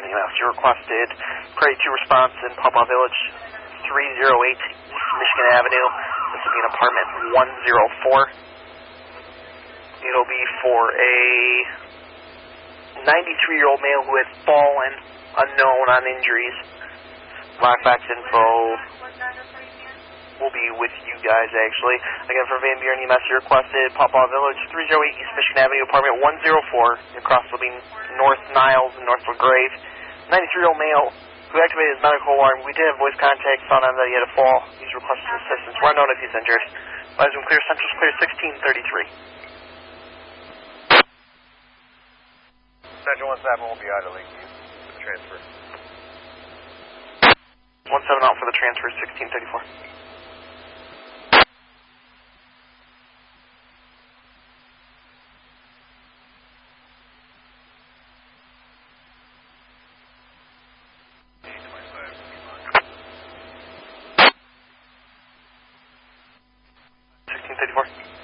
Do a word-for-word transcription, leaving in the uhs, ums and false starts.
E M S. You requested Prairie two response in Pawpaw Village, three oh eight East Michigan Avenue. This will be in apartment one oh four. It'll be for a ninety-three-year-old male who had fallen, unknown on injuries. Lockbox info will be with you guys, actually. Again, for Van Buren E M S, you requested Pawpaw Village, three oh eight East Michigan Avenue, apartment one oh four. Across will be North Niles and North LaGrave. ninety-three-year-old male who activated his medical alarm. We did have voice contact, found out that he had a fall. He's requested assistance. We're unknown if he's injured. Advise him clear. Central's clear, sixteen thirty-three. Central one seven will be out of Lakeview for the transfer. one seven out for the transfer, sixteen thirty-four. sixteen thirty-four.